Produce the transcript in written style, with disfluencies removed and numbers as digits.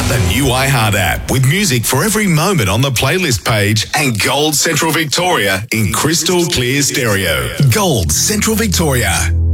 The new iHeart app with music for every moment on the playlist page and Gold Central Victoria in crystal clear stereo. Gold Central Victoria.